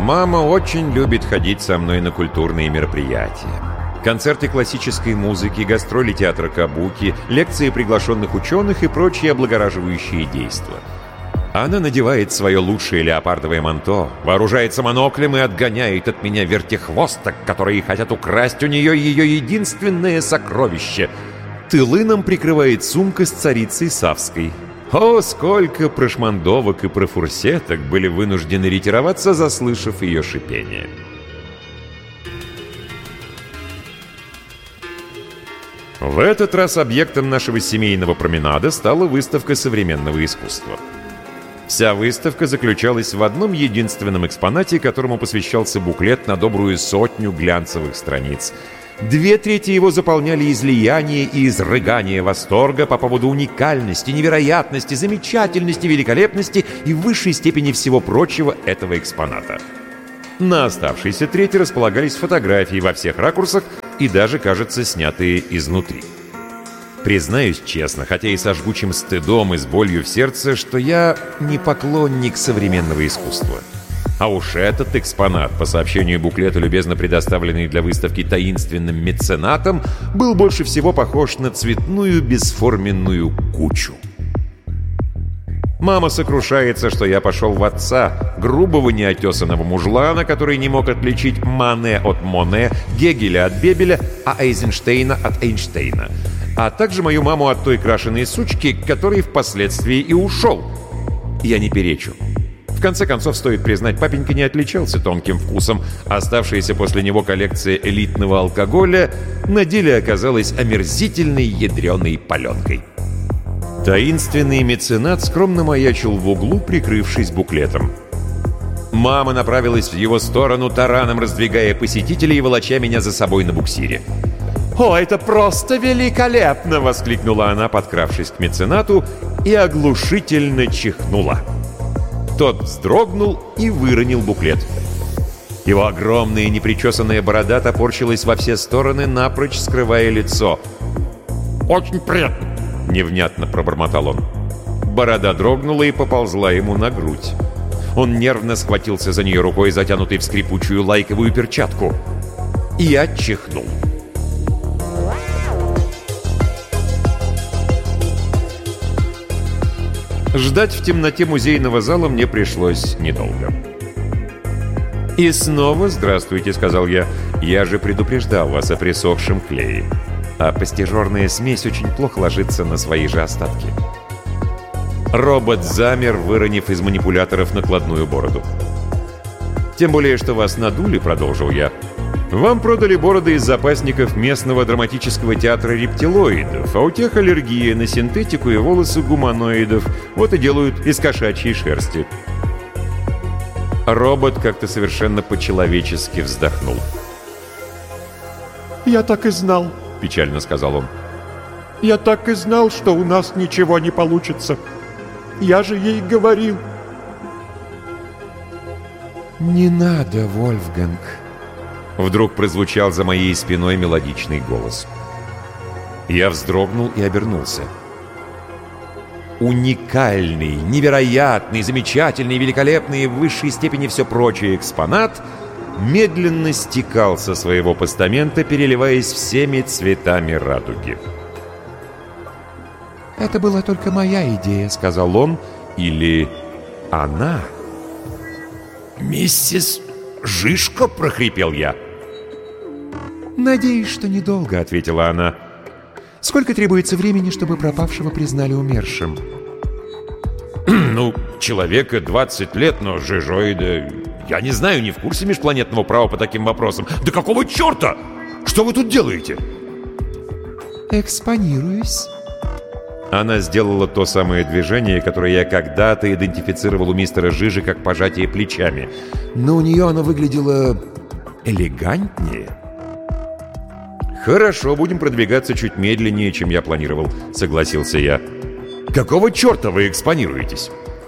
Мама очень любит ходить со мной на культурные мероприятия. Концерты классической музыки, гастроли театра кабуки, лекции приглашенных ученых и прочие облагораживающие действия. Она надевает свое лучшее леопардовое манто, вооружается моноклем и отгоняет от меня вертихвосток, которые хотят украсть у нее ее единственное сокровище. Тылы нам прикрывает сумка с царицей Савской. О, сколько прошмандовок и профурсеток были вынуждены ретироваться, заслышав ее шипение. В этот раз объектом нашего семейного променада стала выставка современного искусства. Вся выставка заключалась в одном единственном экспонате, которому посвящался буклет на добрую 100 глянцевых страниц. 2/3 его заполняли излияние и изрыгание восторга по поводу уникальности, невероятности, замечательности, великолепности и высшей степени всего прочего этого экспоната. На оставшейся трети располагались фотографии во всех ракурсах и даже, кажется, снятые изнутри. Признаюсь честно, хотя и со жгучим стыдом и с болью в сердце, что я не поклонник современного искусства. А уж этот экспонат, по сообщению буклета, любезно предоставленный для выставки таинственным меценатом, был больше всего похож на цветную бесформенную кучу. Мама сокрушается, что я пошел в отца, грубого неотесанного мужлана, который не мог отличить Мане от Моне, Гегеля от Бебеля, а Эйзенштейна от Эйнштейна. А также мою маму от той крашеной сучки, который впоследствии и ушел. Я не перечу. В конце концов, стоит признать, папенька не отличался тонким вкусом. Оставшаяся после него коллекция элитного алкоголя на деле оказалась омерзительной ядреной паленкой. Таинственный меценат скромно маячил в углу, прикрывшись буклетом. Мама направилась в его сторону, тараном раздвигая посетителей и волоча меня за собой на буксире. «О, это просто великолепно!» — воскликнула она, подкравшись к меценату, и оглушительно чихнула. Тот вздрогнул и выронил буклет. Его огромная непричесанная борода топорщилась во все стороны, напрочь скрывая лицо. «Очень приятно!» — невнятно пробормотал он. Борода дрогнула и поползла ему на грудь. Он нервно схватился за нее рукой, затянутой в скрипучую лайковую перчатку. И я чихнул. Ждать в темноте музейного зала мне пришлось недолго. «И снова здравствуйте», — сказал я. «Я же предупреждал вас о присохшем клее. А пастижерная смесь очень плохо ложится на свои же остатки». Робот замер, выронив из манипуляторов накладную бороду. «Тем более, что вас надули», — продолжил я. «Вам продали бороды из запасников местного драматического театра рептилоидов, а у тех аллергия на синтетику и волосы гуманоидов. Вот и делают из кошачьей шерсти». Робот как-то совершенно по-человечески вздохнул. «Я так и знал», — печально сказал он. «Я так и знал, что у нас ничего не получится. Я же ей говорил». «Не надо, Вольфганг», — вдруг прозвучал за моей спиной мелодичный голос. Я вздрогнул и обернулся. Уникальный, невероятный, замечательный, великолепный и в высшей степени все прочее экспонат медленно стекал со своего постамента, переливаясь всеми цветами радуги. «Это была только моя идея», — сказал он, или она. «Миссис Жишко?» — прохрипел я. «Надеюсь, что недолго», — ответила она. «Сколько требуется времени, чтобы пропавшего признали умершим?» «Ну, человека 20 лет, но жижоида... Я не знаю, не в курсе межпланетного права по таким вопросам. Да какого черта? Что вы тут делаете?» «Экспонируюсь». Она сделала то самое движение, которое я когда-то идентифицировал у мистера Жижи как пожатие плечами. Но у нее оно выглядело элегантнее. «Хорошо, будем продвигаться чуть медленнее, чем я планировал», — согласился я. «Какого черта вы экспонируетесь?»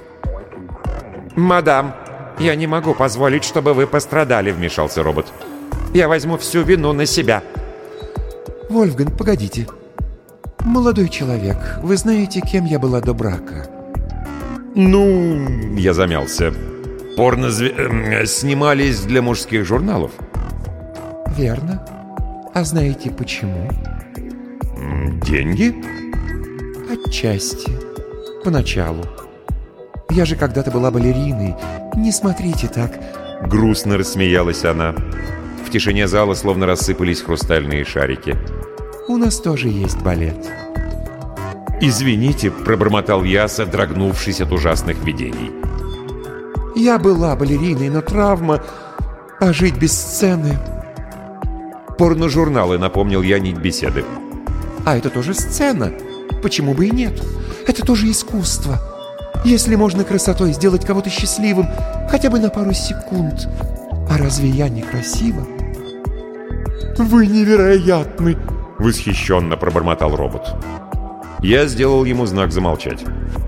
«Мадам, я не могу позволить, чтобы вы пострадали», — вмешался робот. «Я возьму всю вину на себя». «Вольфганг, погодите. Молодой человек, вы знаете, кем я была до брака?» «Ну...» — я замялся. Снимались для мужских журналов. Верно. А знаете почему? Деньги? Отчасти. Поначалу. Я же когда-то была балериной. Не смотрите так. Грустно рассмеялась она. В тишине зала словно рассыпались хрустальные шарики. У нас тоже есть балет. «Извините», — пробормотал я, содрогнувшись от ужасных видений. Я была балериной, но травма... А жить без сцены... «Порножурналы», — напомнил я нить беседы. А это тоже сцена. Почему бы и нет? Это тоже искусство. Если можно красотой сделать кого-то счастливым хотя бы на пару секунд. А разве я не красива? «Вы невероятны!» — восхищенно пробормотал робот. Я сделал ему знак замолчать.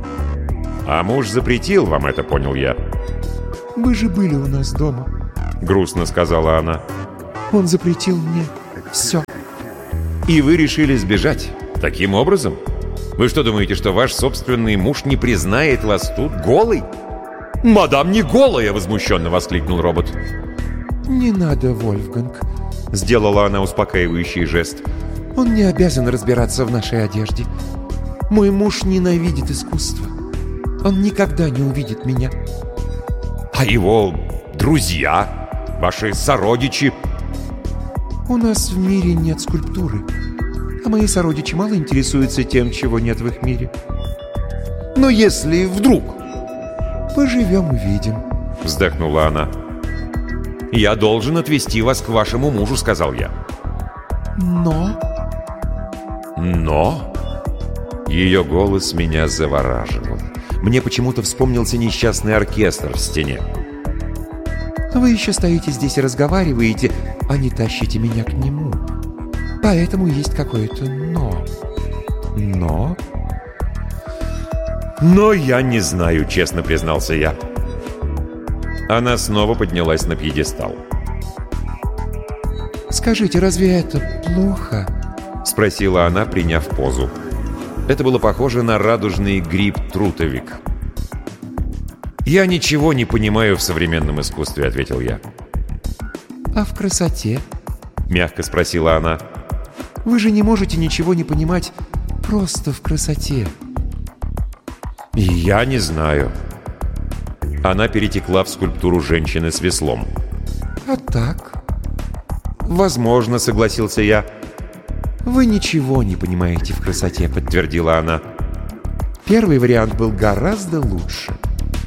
«А муж запретил вам это», — понял я. Вы же были у нас дома. Грустно сказала она. Он запретил мне все. И вы решили сбежать? Таким образом? Вы что думаете, что ваш собственный муж не признает вас тут голой? «Мадам не голая!» — возмущенно воскликнул робот. Не надо, Вольфганг. Сделала она успокаивающий жест. Он не обязан разбираться в нашей одежде. Мой муж ненавидит искусство. Он никогда не увидит меня. А его друзья, ваши сородичи? У нас в мире нет скульптуры. А мои сородичи мало интересуются тем, чего нет в их мире. Но если вдруг... Поживем, увидим. Вздохнула она. «Я должен отвезти вас к вашему мужу», — сказал я. Но... «Но?» Ее голос меня завораживал. Мне почему-то вспомнился несчастный оркестр в стене. Вы еще стоите здесь и разговариваете, а не тащите меня к нему. Поэтому есть какое-то «но». «Но?» «Но я не знаю», — честно признался я. Она снова поднялась на пьедестал. «Скажите, разве это плохо?» — спросила она, приняв позу. Это было похоже на радужный гриб-трутовик. «Я ничего не понимаю в современном искусстве», — ответил я. «А в красоте?» — мягко спросила она. «Вы же не можете ничего не понимать просто в красоте». «Я не знаю». Она перетекла в скульптуру женщины с веслом. «А так?» «Возможно», — согласился я. «Вы ничего не понимаете в красоте», — подтвердила она. «Первый вариант был гораздо лучше».